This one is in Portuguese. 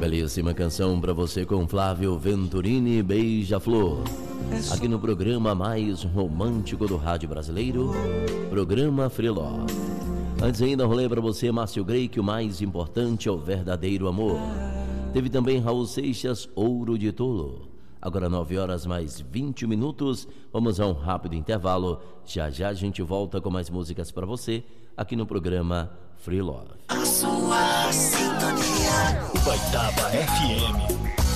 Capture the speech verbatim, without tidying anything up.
Belíssima canção pra você com Flávio Venturini, Beija-Flor. Aqui no programa mais romântico do rádio brasileiro, programa Freeló. Antes ainda rolei pra você Márcio Grey, que o mais importante é o verdadeiro amor. Teve também Raul Seixas, Ouro de Tolo. Agora nove horas mais vinte minutos, vamos a um rápido intervalo. Já já a gente volta com mais músicas pra você, aqui no programa Free Love. A sua sintonia. Ubaitaba F M.